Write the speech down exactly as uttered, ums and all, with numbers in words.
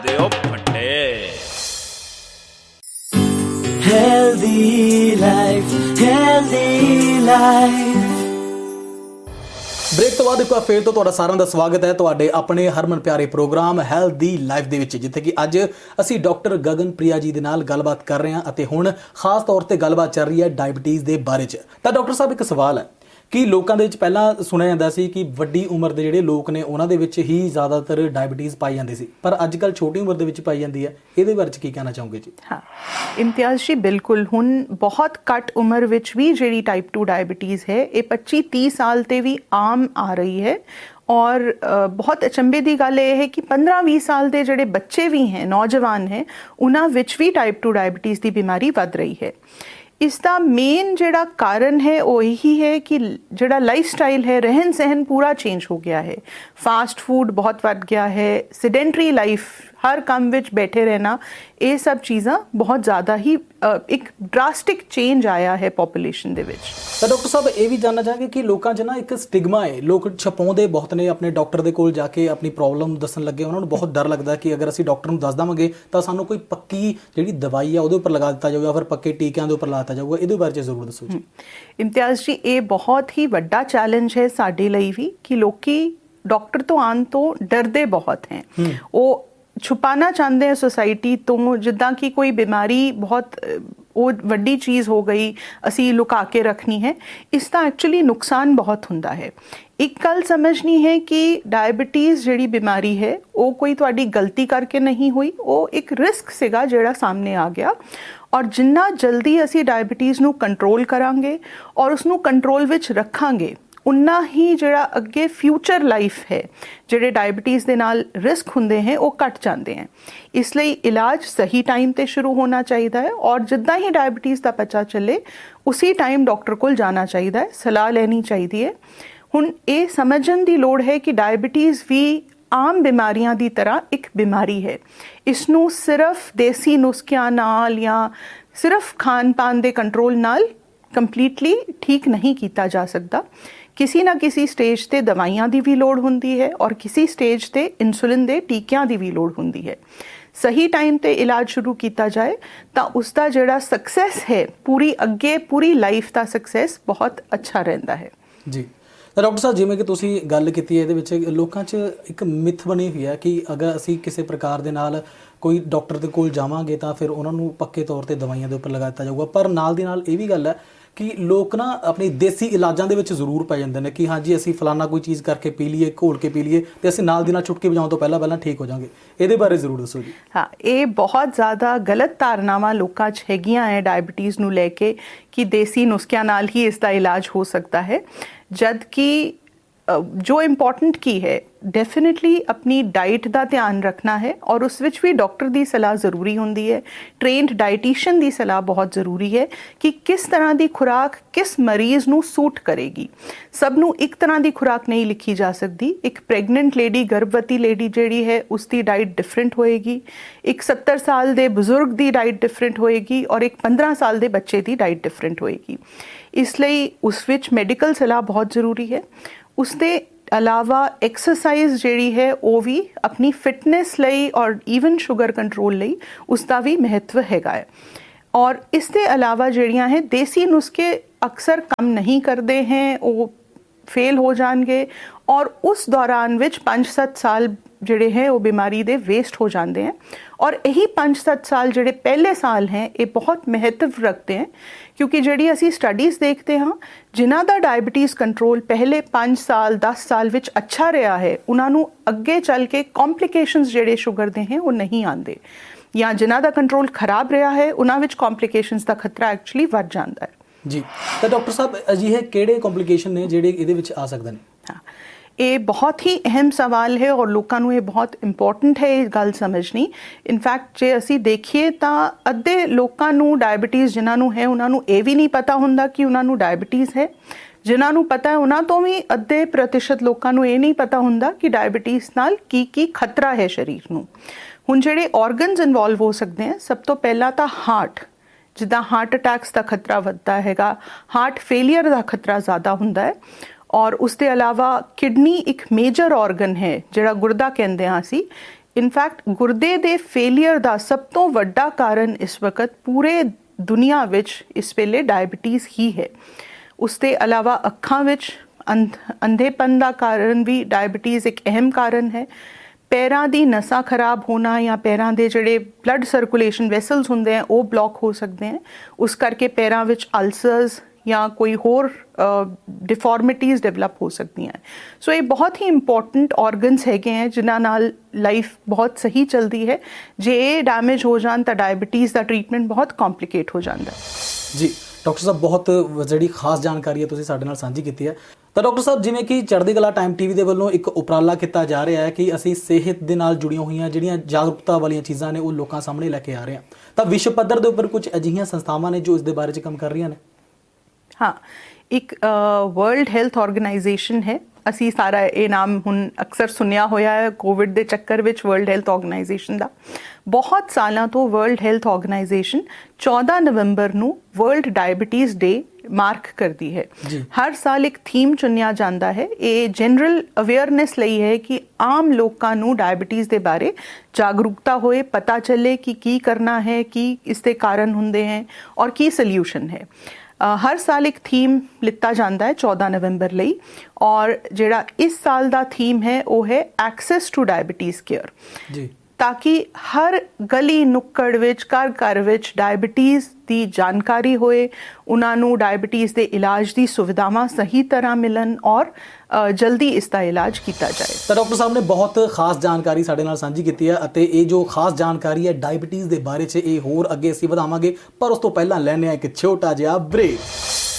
ਦਿਓ ਫੱਟੇ। Healthy life, healthy life। Break ਤੋਂ ਬਾਅਦ ਇੱਕ ਵਾਰ ਫੇਰ ਤੋਂ ਤੁਹਾਡਾ ਸਾਰਿਆਂ ਦਾ ਸਵਾਗਤ ਹੈ ਤੁਹਾਡੇ ਆਪਣੇ ਹਰਮਨ ਪਿਆਰੇ ਪ੍ਰੋਗਰਾਮ ਹੈਲਦੀ ਲਾਈਫ ਦੇ ਵਿੱਚ, ਜਿੱਥੇ ਕਿ ਅੱਜ ਅਸੀਂ ਡਾਕਟਰ ਗਗਨਪ੍ਰਿਆ ਜੀ ਦੇ ਨਾਲ ਗੱਲਬਾਤ ਕਰ ਰਹੇ ਹਾਂ ਅਤੇ ਹੁਣ ਖਾਸ ਤੌਰ ਤੇ ਗੱਲਬਾਤ ਚੱਲ ਰਹੀ ਹੈ ਡਾਇਬਟੀਜ਼ ਦੇ ਬਾਰੇ 'ਚ। ਤਾਂ ਡਾਕਟਰ ਸਾਹਿਬ, ਇੱਕ ਸਵਾਲ ਹੈ ਕਿ ਲੋਕਾਂ ਦੇ ਵਿੱਚ ਪਹਿਲਾਂ ਸੁਣਿਆ ਜਾਂਦਾ ਸੀ ਕਿ ਵੱਡੀ ਉਮਰ ਦੇ ਜਿਹੜੇ ਲੋਕ ਨੇ ਉਹਨਾਂ ਦੇ ਵਿੱਚ ਹੀ ਜ਼ਿਆਦਾਤਰ ਡਾਇਬਟੀਜ਼ ਪਾਈ ਜਾਂਦੀ ਸੀ, ਪਰ ਅੱਜ ਕੱਲ੍ਹ ਛੋਟੀ ਉਮਰ ਦੇ ਵਿੱਚ ਪਾਈ ਜਾਂਦੀ ਹੈ। ਇਹਦੇ ਬਾਰੇ 'ਚ ਕੀ ਕਹਿਣਾ ਚਾਹੋਗੇ ਜੀ? ਹਾਂ ਇਮਤਿਆਜ਼ ਜੀ, ਬਿਲਕੁਲ ਹੁਣ ਬਹੁਤ ਘੱਟ ਉਮਰ ਵਿੱਚ ਵੀ ਜਿਹੜੀ ਟਾਈਪ ਟੂ ਡਾਇਬਟੀਜ਼ ਹੈ ਇਹ ਪੱਚੀ ਤੀਹ ਸਾਲ ਤੇ ਵੀ ਆਮ ਆ ਰਹੀ ਹੈ। ਔਰ ਬਹੁਤ ਅਚੰਭੇ ਦੀ ਗੱਲ ਇਹ ਹੈ ਕਿ ਪੰਦਰਾਂ ਵੀਹ ਸਾਲ ਦੇ ਜਿਹੜੇ ਬੱਚੇ ਵੀ ਹੈ, ਨੌਜਵਾਨ ਹੈ, ਉਹਨਾਂ ਵਿੱਚ ਵੀ ਟਾਈਪ ਟੂ ਡਾਇਬਟੀਜ਼ ਦੀ ਬਿਮਾਰੀ ਵੱਧ ਰਹੀ ਹੈ। ਇਸ ਦਾ ਮੇਨ ਜਿਹੜਾ ਕਾਰਨ ਹੈ ਉਹ ਇਹੀ ਹੈ ਕਿ ਜਿਹੜਾ ਲਾਈਫ ਸਟਾਈਲ ਹੈ, ਰਹਿਣ ਸਹਿਣ ਪੂਰਾ ਚੇਂਜ ਹੋ ਗਿਆ ਹੈ। ਫਾਸਟ ਫੂਡ ਬਹੁਤ ਵੱਧ ਗਿਆ ਹੈ, ਸਿਡੈਂਟਰੀ ਲਾਈਫ, ਹਰ ਕੰਮ ਵਿੱਚ ਬੈਠੇ ਰਹਿਣਾ, ਇਹ ਸਭ ਚੀਜ਼ਾਂ ਬਹੁਤ ਜ਼ਿਆਦਾ ਹੀ ਇੱਕ ਡਰਾਸਟਿਕ ਚੇਂਜ ਆਇਆ ਹੈ ਪੋਪੂਲੇਸ਼ਨ ਦੇ ਵਿੱਚ। ਤਾਂ ਡਾਕਟਰ ਸਾਹਿਬ, ਇਹ ਵੀ ਜਾਣਨਾ ਚਾਹਾਂਗੇ ਕਿ ਲੋਕਾਂ 'ਚ ਨਾ ਇੱਕ ਸਟਿਗਮਾ ਹੈ, ਲੋਕ ਛਪਾਉਂਦੇ ਬਹੁਤ ਨੇ, ਆਪਣੇ ਡਾਕਟਰ ਦੇ ਕੋਲ ਜਾ ਕੇ ਆਪਣੀ ਪ੍ਰੋਬਲਮ ਦੱਸਣ ਲੱਗੇ ਉਹਨਾਂ ਨੂੰ ਬਹੁਤ ਡਰ ਲੱਗਦਾ ਕਿ ਅਗਰ ਅਸੀਂ ਡਾਕਟਰ ਨੂੰ ਦੱਸ ਦੇਵਾਂਗੇ ਤਾਂ ਸਾਨੂੰ ਕੋਈ ਪੱਕੀ ਜਿਹੜੀ ਦਵਾਈ ਆ ਉਹਦੇ ਉੱਪਰ ਲਗਾ ਦਿੱਤਾ ਜਾਊਗਾ, ਫਿਰ ਪੱਕੇ ਟੀਕਿਆਂ ਦੇ ਉੱਪਰ ਲਾ ਦਿੱਤਾ ਜਾਊਗਾ। ਇਹਦੇ ਬਾਰੇ 'ਚ ਜ਼ਰੂਰ ਦੱਸੋ ਜੀ। ਇਮਤਿਆਜ਼ ਜੀ, ਇਹ ਬਹੁਤ ਹੀ ਵੱਡਾ ਚੈਲੰਜ ਹੈ ਸਾਡੇ ਲਈ ਵੀ ਕਿ ਲੋਕੀ ਡਾਕਟਰ ਤੋਂ ਆਉਣ ਤੋਂ ਡਰਦੇ ਬਹੁਤ ਹੈ। ਉਹ ਛੁਪਾਣਾ ਚਾਹੁੰਦੇ हैं सोसाइटी ਤੋਂ, ਜਿੱਦਾਂ ਕਿ ਕੋਈ ਬਿਮਾਰੀ ਬਹੁਤ ਉਹ ਵੱਡੀ ਚੀਜ਼ ਹੋ ਗਈ, ਅਸੀਂ ਲੁਕਾ ਕੇ ਰੱਖਣੀ ਹੈ। ਇਸ ਦਾ ਐਕਚੁਅਲੀ ਨੁਕਸਾਨ ਬਹੁਤ ਹੁੰਦਾ ਹੈ। ਇੱਕ ਗੱਲ ਸਮਝਣੀ ਹੈ ਕਿ ਡਾਇਬਟੀਜ਼ ਜਿਹੜੀ ਬਿਮਾਰੀ ਹੈ ਉਹ ਕੋਈ ਤੁਹਾਡੀ ਗਲਤੀ ਕਰਕੇ ਨਹੀਂ ਹੋਈ, ਉਹ ਇੱਕ ਰਿਸਕ ਸੀਗਾ ਜਿਹੜਾ ਸਾਹਮਣੇ ਆ ਗਿਆ। ਔਰ ਜਿੰਨਾ ਜਲਦੀ ਅਸੀਂ ਡਾਇਬਟੀਜ਼ ਨੂੰ ਕੰਟਰੋਲ ਕਰਾਂਗੇ ਔਰ ਉਸਨੂੰ ਕੰਟਰੋਲ ਵਿੱਚ ਰੱਖਾਂਗੇ, ਉਨਾ ਹੀ ਜਿਹੜਾ ਅੱਗੇ ਫਿਊਚਰ ਲਾਈਫ ਹੈ, ਜਿਹੜੇ ਡਾਇਬਟੀਜ਼ ਦੇ ਨਾਲ ਰਿਸਕ ਹੁੰਦੇ ਹੈ ਉਹ ਘਟ ਜਾਂਦੇ ਹੈ। ਇਸ ਲਈ ਇਲਾਜ ਸਹੀ ਟਾਈਮ ਤੇ ਸ਼ੁਰੂ ਹੋਣਾ ਚਾਹੀਦਾ ਹੈ ਔਰ ਜਿੱਦਾਂ ਹੀ ਡਾਇਬਟੀਜ਼ ਦਾ ਪਤਾ ਚੱਲੇ ਉਸੇ ਟਾਈਮ ਡਾਕਟਰ ਕੋਲ ਜਾਣਾ ਚਾਹੀਦਾ ਹੈ, ਸਲਾਹ ਲੈਣੀ ਚਾਹੀਦੀ ਹੈ। ਹੁਣ ਇਹ ਸਮਝਣ ਦੀ ਲੋੜ ਹੈ ਕਿ ਡਾਇਬਟੀਜ਼ ਵੀ ਆਮ ਬਿਮਾਰੀਆਂ ਦੀ ਤਰ੍ਹਾਂ ਇੱਕ ਬਿਮਾਰੀ ਹੈ। ਇਸ ਨੂੰ ਸਿਰਫ ਦੇਸੀ ਨੁਸਖਿਆਂ ਨਾਲ ਜਾਂ ਸਿਰਫ ਖਾਣ ਪਾਨ ਦੇ ਕੰਟਰੋਲ ਨਾਲ ਕੰਪਲੀਟਲੀ ਠੀਕ ਨਹੀਂ ਕੀਤਾ ਜਾ ਸਕਦਾ। ਕਿਸੇ ਨਾ ਕਿਸੇ ਸਟੇਜ ਤੇ ਦਵਾਈਆਂ ਦੀ ਵੀ ਲੋੜ ਹੁੰਦੀ ਹੈ ਔਰ ਕਿਸੇ ਸਟੇਜ ਤੇ ਇਨਸੂਲਿਨ ਦੇ ਟੀਕਿਆਂ ਦੀ ਵੀ ਲੋੜ ਹੁੰਦੀ ਹੈ। ਸਹੀ ਟਾਈਮ ਤੇ ਇਲਾਜ ਸ਼ੁਰੂ ਕੀਤਾ ਜਾਏ ਤਾਂ ਉਸ ਦਾ ਜਿਹੜਾ ਸਕਸੈਸ ਹੈ, ਪੂਰੀ ਅੱਗੇ ਪੂਰੀ ਲਾਈਫ ਦਾ ਸਕਸੈਸ ਬਹੁਤ ਅੱਛਾ ਰਹਿੰਦਾ ਹੈ ਜੀ। ਤਾਂ ਡਾਕਟਰ ਸਾਹਿਬ, ਜਿਵੇਂ ਕਿ ਤੁਸੀਂ ਗੱਲ ਕੀਤੀ ਹੈ, ਇਹਦੇ ਵਿੱਚ ਲੋਕਾਂ 'ਚ ਇੱਕ ਮਿੱਥ ਬਣੀ ਹੋਈ ਹੈ ਕਿ ਅਗਰ ਅਸੀਂ ਕਿਸੇ ਪ੍ਰਕਾਰ ਦੇ ਨਾਲ ਕੋਈ ਡਾਕਟਰ ਦੇ ਕੋਲ ਜਾਵਾਂਗੇ ਤਾਂ ਫਿਰ ਉਹਨਾਂ ਨੂੰ ਪੱਕੇ ਤੌਰ ਤੇ ਦਵਾਈਆਂ ਦੇ ਉੱਪਰ ਲਗਾ ਦਿੱਤਾ ਜਾਊਗਾ। ਪਰ ਨਾਲ ਦੀ ਨਾਲ ਇਹ ਵੀ ਗੱਲ ਹੈ ਕਿ ਲੋਕ ਨਾ ਆਪਣੀ ਦੇਸੀ ਇਲਾਜਾਂ ਦੇ ਵਿੱਚ ਜ਼ਰੂਰ ਪੈ ਜਾਂਦੇ ਨੇ ਕਿ ਹਾਂਜੀ ਅਸੀਂ ਫਲਾਨਾ ਕੋਈ ਚੀਜ਼ ਕਰਕੇ ਪੀ ਲਈਏ, ਘੋਲ ਕੇ ਪੀ ਲਈਏ ਤੇ ਅਸੀਂ ਨਾਲ ਦੀ ਨਾਲ ਚੁਟਕੀ ਵਜਾਉਣ ਤੋਂ ਪਹਿਲਾਂ ਪਹਿਲਾਂ ਠੀਕ ਹੋ ਜਾਵਾਂਗੇ। ਇਹਦੇ ਬਾਰੇ ਜ਼ਰੂਰ ਦੱਸੋ ਜੀ। ਹਾਂ, ਇਹ ਬਹੁਤ ਜ਼ਿਆਦਾ ਗਲਤ ਧਾਰਨਾਵਾਂ ਲੋਕਾਂ 'ਚ ਹੈਗੀਆਂ ਹੈ ਡਾਇਬਟੀਜ਼ ਨੂੰ ਲੈ ਕੇ ਕਿ ਦੇਸੀ ਨੁਸਖਿਆਂ ਨਾਲ ਹੀ ਇਸ ਦਾ ਇਲਾਜ ਹੋ ਸਕਦਾ ਹੈ, ਜਦ ਕਿ ਜੋ ਇੰਪੋਰਟੈਂਟ ਕੀ ਹੈ, ਡੈਫੀਨੇਟਲੀ ਆਪਣੀ ਡਾਈਟ ਦਾ ਧਿਆਨ ਰੱਖਣਾ ਹੈ ਔਰ ਉਸ ਵਿੱਚ ਵੀ ਡਾਕਟਰ ਦੀ ਸਲਾਹ ਜ਼ਰੂਰੀ ਹੁੰਦੀ ਹੈ। ਟ੍ਰੇਨਡ ਡਾਈਟੀਸ਼ੀਅਨ ਦੀ ਸਲਾਹ ਬਹੁਤ ਜ਼ਰੂਰੀ ਹੈ ਕਿ ਕਿਸ ਤਰ੍ਹਾਂ ਦੀ ਖੁਰਾਕ ਕਿਸ ਮਰੀਜ਼ ਨੂੰ ਸੂਟ ਕਰੇਗੀ। ਸਭ ਨੂੰ ਇੱਕ ਤਰ੍ਹਾਂ ਦੀ ਖੁਰਾਕ ਨਹੀਂ ਲਿਖੀ ਜਾ ਸਕਦੀ। ਇੱਕ ਪ੍ਰੈਗਨੈਂਟ ਲੇਡੀ, ਗਰਭਵਤੀ ਲੇਡੀ ਜਿਹੜੀ ਹੈ, ਉਸ ਦੀ ਡਾਈਟ ਡਿਫਰੈਂਟ ਹੋਏਗੀ। ਇੱਕ ਸੱਤਰ ਸਾਲ ਦੇ ਬਜ਼ੁਰਗ ਦੀ ਡਾਈਟ ਡਿਫਰੈਂਟ ਹੋਏਗੀ ਔਰ ਇੱਕ ਪੰਦਰਾਂ ਸਾਲ ਦੇ ਬੱਚੇ ਦੀ ਡਾਈਟ ਡਿਫਰੈਂਟ ਹੋਏਗੀ। ਇਸ ਲਈ ਉਸ ਵਿੱਚ ਮੈਡੀਕਲ ਸਲਾਹ ਬਹੁਤ ਜ਼ਰੂਰੀ ਹੈ। ਉਸ ਦੇ ਇਲਾਵਾ ਐਕਸਰਸਾਈਜ਼ ਜਿਹੜੀ ਹੈ ਉਹ ਵੀ ਆਪਣੀ ਫਿਟਨੈਸ ਲਈ ਔਰ ਈਵਨ ਸ਼ੂਗਰ ਕੰਟਰੋਲ ਲਈ ਉਸ ਦਾ ਵੀ ਮਹੱਤਵ ਹੈਗਾ ਹੈ। ਔਰ ਇਸ ਦੇ ਇਲਾਵਾ ਜਿਹੜੀਆਂ ਹੈ ਦੇਸੀ ਨੁਸਖੇ ਅਕਸਰ ਕੰਮ ਨਹੀਂ ਕਰਦੇ ਹੈ, ਉਹ ਫੇਲ ਹੋ ਜਾਣਗੇ ਔਰ ਉਸ ਦੌਰਾਨ ਵਿੱਚ ਪੰਜ ਸੱਤ ਸਾਲ ਜਿਹੜੇ ਹੈ ਉਹ ਬਿਮਾਰੀ ਦੇ ਵੇਸਟ ਹੋ ਜਾਂਦੇ हैं। और यही पंज सत्त साल ਜਿਹੜੇ ਪਹਿਲੇ ਸਾਲ ਹੈ ਇਹ ਬਹੁਤ ਮਹੱਤਵ ਰੱਖਦੇ हैं, ਕਿਉਂਕਿ ਜਿਹੜੀ ਅਸੀਂ ਸਟੱਡੀਜ਼ ਦੇਖਦੇ ਹਾਂ ਜਿਨ੍ਹਾਂ ਦਾ ਡਾਇਬਟੀਜ਼ ਕੰਟਰੋਲ ਪਹਿਲੇ ਪੰਜ ਸਾਲ ਦਸ ਸਾਲ ਵਿੱਚ ਅੱਛਾ ਰਿਹਾ ਹੈ, ਉਹਨਾਂ ਨੂੰ ਅੱਗੇ ਚੱਲ ਕੇ ਕੰਪਲਿਕੇਸ਼ਨਸ ਜਿਹੜੇ ਸ਼ੂਗਰ ਦੇ ਹੈ ਉਹ ਨਹੀਂ ਆਉਂਦੇ, ਜਾਂ ਜਿਨ੍ਹਾਂ ਦਾ ਕੰਟਰੋਲ ਖਰਾਬ ਰਿਹਾ ਹੈ ਉਹਨਾਂ ਵਿੱਚ ਕੰਪਲਿਕੇਸ਼ਨਸ ਦਾ ਖਤਰਾ ਐਕਚੁਅਲੀ ਵੱਧ ਜਾਂਦਾ ਹੈ। ਜੀ ਤਾਂ ਡਾਕਟਰ ਸਾਹਿਬ ਅਜਿਹੇ ਕਿਹੜੇ ਕੰਪਲਿਕੇਸ਼ਨ ਨੇ ਜਿਹੜੇ ਇਹਦੇ ਵਿੱਚ ਆ ਸਕਦੇ ਨੇ? ਹਾਂ, ਇਹ ਬਹੁਤ ਹੀ ਅਹਿਮ ਸਵਾਲ ਹੈ ਔਰ ਲੋਕਾਂ ਨੂੰ ਇਹ ਬਹੁਤ ਇੰਪੋਰਟੈਂਟ ਹੈ ਇਹ ਗੱਲ ਸਮਝਣੀ। ਇਨਫੈਕਟ ਜੇ ਅਸੀਂ ਦੇਖੀਏ ਤਾਂ ਅੱਧੇ ਲੋਕਾਂ ਨੂੰ ਡਾਇਬਟੀਜ਼ ਜਿਨ੍ਹਾਂ ਨੂੰ ਹੈ ਉਹਨਾਂ ਨੂੰ ਇਹ ਵੀ ਨਹੀਂ ਪਤਾ ਹੁੰਦਾ ਕਿ ਉਹਨਾਂ ਨੂੰ ਡਾਇਬਟੀਜ਼ ਹੈ। ਜਿਨ੍ਹਾਂ ਨੂੰ ਪਤਾ ਹੈ ਉਹਨਾਂ ਤੋਂ ਵੀ ਅੱਧੇ ਪ੍ਰਤੀਸ਼ਤ ਲੋਕਾਂ ਨੂੰ ਇਹ ਨਹੀਂ ਪਤਾ ਹੁੰਦਾ ਕਿ ਡਾਇਬਟੀਜ਼ ਨਾਲ ਕੀ ਕੀ ਖਤਰਾ ਹੈ ਸਰੀਰ ਨੂੰ। ਹੁਣ ਜਿਹੜੇ ਆਰਗਨਸ ਇਨਵੋਲਵ ਹੋ ਸਕਦੇ ਹੈ, ਸਭ ਤੋਂ ਪਹਿਲਾਂ ਤਾਂ ਹਾਰਟ, ਜਿੱਦਾਂ ਹਾਰਟ ਅਟੈਕਸ ਦਾ ਖਤਰਾ ਵੱਧਦਾ ਹੈਗਾ, ਹਾਰਟ ਫੇਲੀਅਰ ਦਾ ਖਤਰਾ ਜ਼ਿਆਦਾ ਹੁੰਦਾ ਹੈ। ਔਰ ਉਸ ਦੇ ਇਲਾਵਾ ਕਿਡਨੀ ਇੱਕ ਮੇਜਰ ਆਰਗਨ ਹੈ ਜਿਹੜਾ ਗੁਰਦਾ ਕਹਿੰਦੇ ਹਾਂ ਅਸੀਂ, ਇਨਫੈਕਟ ਗੁਰਦੇ ਦੇ ਫੇਲੀਅਰ ਦਾ ਸਭ ਤੋਂ ਵੱਡਾ ਕਾਰਨ ਇਸ ਵਕਤ ਪੂਰੇ ਦੁਨੀਆ ਵਿੱਚ ਇਸ ਵੇਲੇ ਡਾਇਬਟੀਜ਼ ਹੀ ਹੈ। ਉਸ ਦੇ ਇਲਾਵਾ ਅੱਖਾਂ ਵਿੱਚ ਅੰਧ ਅੰਧੇਪਨ ਦਾ ਕਾਰਨ ਵੀ ਡਾਇਬਟੀਜ਼ ਇੱਕ ਅਹਿਮ ਕਾਰਨ ਹੈ। ਪੈਰਾਂ ਦੀ ਨਸਾਂ ਖਰਾਬ ਹੋਣਾ ਜਾਂ ਪੈਰਾਂ ਦੇ ਜਿਹੜੇ ਬਲੱਡ ਸਰਕੂਲੇਸ਼ਨ ਵੈਸਲਸ ਹੁੰਦੇ ਆ ਉਹ ਬਲੌਕ ਹੋ ਸਕਦੇ ਹਨ। ਉਸ ਕਰਕੇ ਪੈਰਾਂ ਵਿੱਚ ਅਲਸਰਸ ਜਾਂ ਕੋਈ ਹੋਰ ਡਿਫਾਰਮਿਟੀਜ਼ ਡਿਵੈਲਪ ਹੋ ਸਕਦੀਆਂ। ਸੋ ਇਹ ਬਹੁਤ ਹੀ ਇੰਪੋਰਟੈਂਟ ਆਰਗਨਸ ਹੈਗੇ ਹੈ ਜਿਨ੍ਹਾਂ ਨਾਲ ਲਾਈਫ ਬਹੁਤ ਸਹੀ ਚੱਲਦੀ ਹੈ। ਜੇ ਇਹ ਡੈਮੇਜ ਹੋ ਜਾਣ ਤਾਂ ਡਾਇਬਟੀਜ਼ ਦਾ ਟ੍ਰੀਟਮੈਂਟ ਬਹੁਤ ਕੰਪਲਿਕੇਟ ਹੋ ਜਾਂਦਾ ਜੀ। ਡਾਕਟਰ ਸਾਹਿਬ ਬਹੁਤ ਜਿਹੜੀ ਖਾਸ ਜਾਣਕਾਰੀ ਹੈ ਤੁਸੀਂ ਸਾਡੇ ਨਾਲ ਸਾਂਝੀ ਕੀਤੀ ਹੈ। ਤਾਂ ਡਾਕਟਰ ਸਾਹਿਬ ਜਿਵੇਂ ਕਿ ਚੜ੍ਹਦੀ ਕਲਾ ਟਾਈਮ ਟੀਵੀ ਦੇ ਵੱਲੋਂ ਇੱਕ ਉਪਰਾਲਾ ਕੀਤਾ ਜਾ ਰਿਹਾ ਹੈ ਕਿ ਅਸੀਂ ਸਿਹਤ ਦੇ ਨਾਲ ਜੁੜੀਆਂ ਹੋਈਆਂ ਜਿਹੜੀਆਂ ਜਾਗਰੂਕਤਾ ਵਾਲੀਆਂ ਚੀਜ਼ਾਂ ਨੇ ਉਹ ਲੋਕਾਂ ਸਾਹਮਣੇ ਲੈ ਕੇ ਆ ਰਹੇ ਹਾਂ, ਤਾਂ ਵਿਸ਼ਵ ਪੱਧਰ ਦੇ ਉੱਪਰ ਕੁਝ ਅਜਿਹੀਆਂ ਸੰਸਥਾਵਾਂ ਨੇ ਜੋ ਇਸ ਦੇ ਬਾਰੇ 'ਚ ਕੰਮ ਕਰ ਰਹੀਆਂ ਨੇ। ਹਾਂ, ਇੱਕ ਵਰਲਡ ਹੈਲਥ ਆਰਗੇਨਾਈਜੇਸ਼ਨ ਹੈ। ਅਸੀਂ ਸਾਰਾ ਇਹ ਨਾਮ ਹੁਣ ਅਕਸਰ ਸੁਣਿਆ ਹੋਇਆ ਹੈ ਕੋਵਿਡ ਦੇ ਚੱਕਰ ਵਿੱਚ ਵਰਲਡ ਹੈਲਥ ਆਰਗੇਨਾਈਜੇਸ਼ਨ ਦਾ। ਬਹੁਤ ਸਾਲਾਂ ਤੋਂ ਵਰਲਡ ਹੈਲਥ ਆਰਗੇਨਾਈਜੇਸ਼ਨ ਚੌਦਾਂ ਨਵੰਬਰ ਨੂੰ ਵਰਲਡ ਡਾਇਬਟੀਜ਼ ਡੇ ਮਾਰਕ ਕਰਦੀ ਹੈ। ਹਰ ਸਾਲ ਇੱਕ ਥੀਮ ਚੁਣਿਆ ਜਾਂਦਾ ਹੈ। ਇਹ ਜਨਰਲ ਅਵੇਅਰਨੈਸ ਲਈ ਹੈ ਕਿ ਆਮ ਲੋਕਾਂ ਨੂੰ ਡਾਇਬਟੀਜ਼ ਦੇ ਬਾਰੇ ਜਾਗਰੂਕਤਾ ਹੋਏ, ਪਤਾ ਚੱਲੇ ਕਿ ਕੀ ਕਰਨਾ ਹੈ, ਕੀ ਇਸ ਦੇ ਕਾਰਨ ਹੁੰਦੇ ਹੈ ਔਰ ਕੀ ਸੋਲਿਊਸ਼ਨ ਹੈ। ਹਰ ਸਾਲ ਇੱਕ ਥੀਮ ਲਿੱਤਾ ਜਾਂਦਾ ਹੈ ਚੌਦਾਂ ਨਵੰਬਰ ਲਈ, ਔਰ ਜਿਹੜਾ ਇਸ ਸਾਲ ਦਾ ਥੀਮ ਹੈ ਉਹ ਹੈ ਐਕਸੈਸ ਟੂ ਡਾਇਬਟੀਜ਼ ਕੇਅਰ, ਜੀ, ਤਾਂ ਕਿ ਹਰ ਗਲੀ ਨੁੱਕੜ ਵਿੱਚ, ਘਰ ਘਰ ਵਿੱਚ ਡਾਇਬਟੀਜ਼ ਦੀ ਜਾਣਕਾਰੀ ਹੋਏ, ਉਹਨਾਂ ਨੂੰ ਡਾਇਬਟੀਜ਼ ਦੇ ਇਲਾਜ ਦੀ ਸੁਵਿਧਾਵਾਂ ਸਹੀ ਤਰ੍ਹਾਂ ਮਿਲਣ ਔਰ ਜਲਦੀ ਇਸ ਦਾ ਇਲਾਜ ਕੀਤਾ ਜਾਏ। ਤਾਂ ਡਾਕਟਰ ਸਾਹਿਬ ਨੇ ਬਹੁਤ ਖਾਸ ਜਾਣਕਾਰੀ ਸਾਡੇ ਨਾਲ ਸਾਂਝੀ ਕੀਤੀ ਹੈ ਅਤੇ ਇਹ ਜੋ ਖਾਸ ਜਾਣਕਾਰੀ ਹੈ ਡਾਇਬਟੀਜ਼ ਦੇ ਬਾਰੇ 'ਚ ਇਹ ਹੋਰ ਅੱਗੇ ਅਸੀਂ ਵਧਾਵਾਂਗੇ, ਪਰ ਉਸ ਤੋਂ ਪਹਿਲਾਂ ਲੈਂਦੇ ਹਾਂ ਇੱਕ ਛੋਟਾ ਜਿਹਾ ਬ੍ਰੇਕ।